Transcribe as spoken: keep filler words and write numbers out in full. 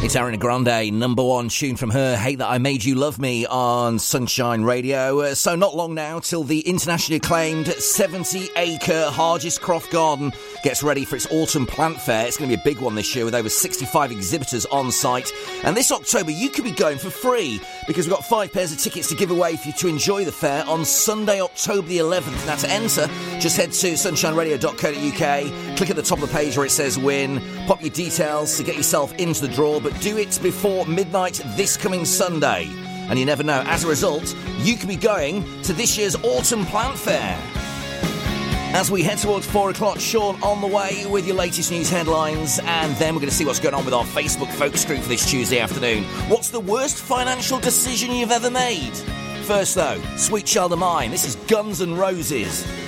It's Ariana Grande, number one tune from her, Hate That I Made You Love Me, on Sunshine Radio. Uh, so not long now till the internationally acclaimed seventy acre Hargis Croft Garden gets ready for its autumn plant fair. It's going to be a big one this year with over sixty-five exhibitors on site. And this October you could be going for free because we've got five pairs of tickets to give away for you to enjoy the fair on Sunday, October the eleventh. Now to enter, just head to sunshine radio dot co dot uk, click at the top of the page where it says win, pop your details to get yourself into the draw, but do it before midnight this coming Sunday. And you never know, as a result, you could be going to this year's Autumn Plant Fair. As we head towards four o'clock, Sean on the way with your latest news headlines, and then we're going to see what's going on with our Facebook Folks group for this Tuesday afternoon. What's the worst financial decision you've ever made? First though, Sweet Child of Mine, this is Guns N' Roses.